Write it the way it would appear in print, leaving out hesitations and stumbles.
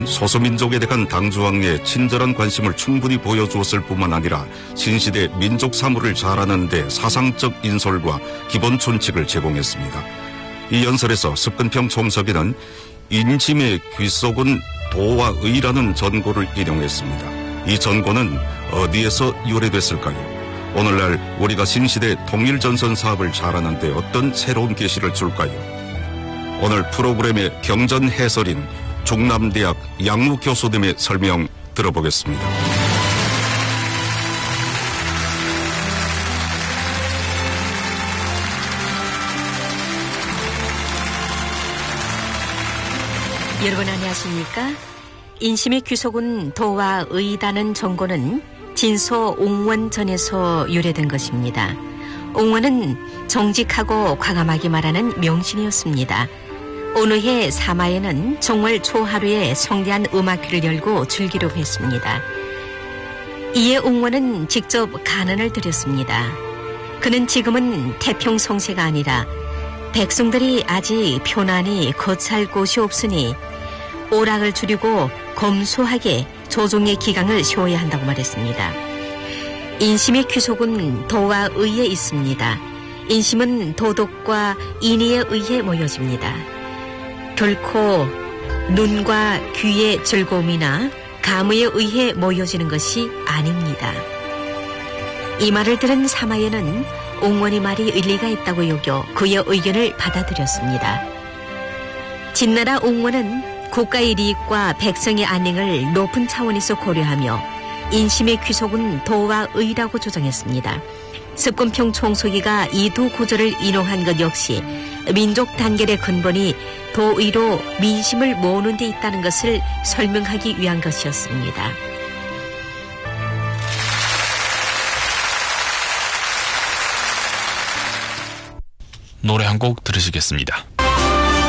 소수민족에 대한 당주왕의 친절한 관심을 충분히 보여주었을 뿐만 아니라 신시대 민족 사무를 잘하는 데 사상적 인솔과 기본 준칙을 제공했습니다. 이 연설에서 석근평 총석이는 인심의 귀속은 도와 의라는 전고를 인용했습니다. 이 전고는 어디에서 유래됐을까요? 오늘날 우리가 신시대 통일전선 사업을 잘하는 데 어떤 새로운 계시를 줄까요? 오늘 프로그램의 경전 해설인 중남대학 양무 교수님의 설명 들어보겠습니다. 여러분 안녕하십니까? 인심의 귀속은 도와 의다는 전고는 진소 옹원전에서 유래된 것입니다. 옹원은 정직하고 과감하게 말하는 명신이었습니다. 어느 해 사마에는 정월 초하루에 성대한 음악회를 열고 즐기려고 했습니다. 이에 옹원은 직접 간언을 드렸습니다. 그는 지금은 태평성세가 아니라 백성들이 아직 편안히 거처할 곳이 없으니 오락을 줄이고 검소하게 조종의 기강을 세워야 한다고 말했습니다. 인심의 귀속은 도와 의에 있습니다. 인심은 도덕과 인의에 의해 모여집니다. 결코 눈과 귀의 즐거움이나 감의에 의해 모여지는 것이 아닙니다. 이 말을 들은 사마예는 옹원의 말이 일리가 있다고 여겨 그의 의견을 받아들였습니다. 진나라 옹원은 국가의 이익과 백성의 안寧을 높은 차원에서 고려하며 인심의 귀속은 도와 의라고 주장했습니다. 석근평 총석이가 이 두 구절을 인용한 것 역시 민족 단결의 근본이 도의로 민심을 모으는 데 있다는 것을 설명하기 위한 것이었습니다. 노래 한 곡 들으시겠습니다.